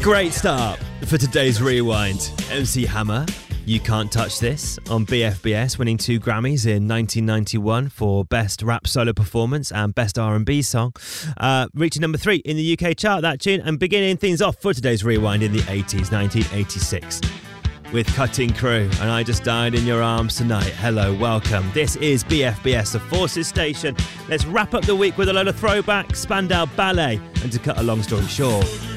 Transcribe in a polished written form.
Great start for today's Rewind. MC Hammer, You Can't Touch This, on BFBS, winning 2 Grammys in 1991 for Best Rap Solo Performance and Best R&B Song. Reaching number 3 in the UK chart, that tune, and beginning things off for today's Rewind in the 80s, 1986. With Cutting Crew, and I Just Died in Your Arms Tonight. Hello, welcome. This is BFBS, the Forces Station. Let's wrap up the week with a load of throwbacks, Spandau Ballet, and to cut a long story short,